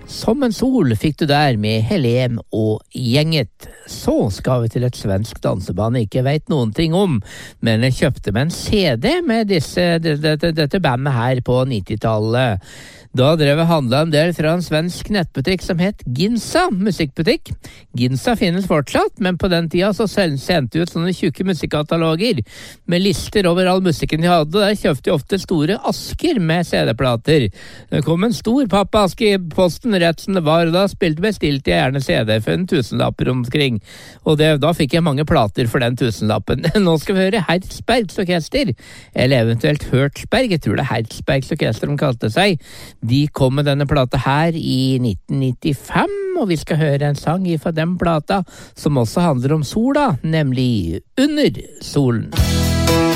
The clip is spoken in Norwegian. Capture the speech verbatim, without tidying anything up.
Som en sol fikk du der med Helem og gjenget. Så skal vi til et svensk danseband jeg ikke vet noen ting om, men jeg kjøpte meg en C D med disse, dette, dette bandet her på nittitallet. Da drev jeg handlet en del fra en svensk nettbutikk som het Ginsa musikkbutikk. Ginsa finnes fortsatt, men på den tida så sendte ut sånne tjukke musikkataloger med lister over all musikken de hadde. Der kjøpte jeg ofte store asker med C D-plater. Det kom en stor pappaske i posten rett som det var, og da spilte bestilte jeg gjerne C D for en tusenlapper omkring. Og det, da fikk jeg mange plater for den tusenlappen. Nå skal vi høre Hertzbergs orkester, eller eventuelt Hørtsberg, jeg tror det er Hertzbergs orkester de kalte seg. De kom med denne plata her i nitten nittifem, og vi skal høre en sang fra den plata som også handler om sola, nemlig Under solen.